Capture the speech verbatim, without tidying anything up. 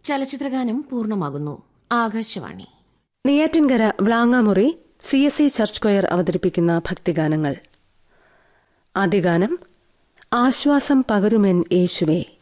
ചലച്ചിത്രഗാനം പൂർണ്ണമാകുന്നു. Akashvani Neyyattinkara Vlangamuri C S E church coir അവതരിപ്പിക്കുന്ന ഭക്തിഗാനങ്ങൾ. ആദ്യഗാനം ആശ്വാസം പകരുമെൻ യേശുവേ.